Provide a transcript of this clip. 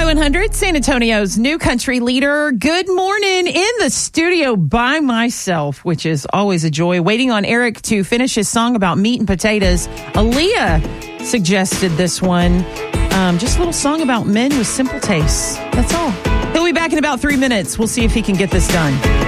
Z100, San Antonio's new country leader. Good morning, in the studio by myself, which is always a joy. Waiting on Eric to finish his song about meat and potatoes. Aaliyah suggested this one. Just a little song about men with simple tastes. That's all. He'll be back in about 3 minutes. We'll see if he can get this done.